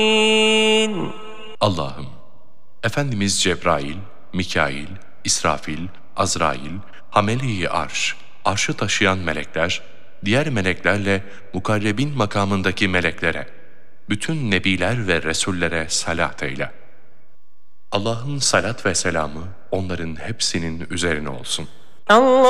Allah'ım, Efendimiz Cebrail, Mikail, İsrafil, Azrail, Hamele-i Arş, arşı taşıyan melekler, diğer meleklerle mukarrebin makamındaki meleklere, bütün nebiler ve resullere salat eyle. Allah'ın salat ve selamı onların hepsinin üzerine olsun. Allah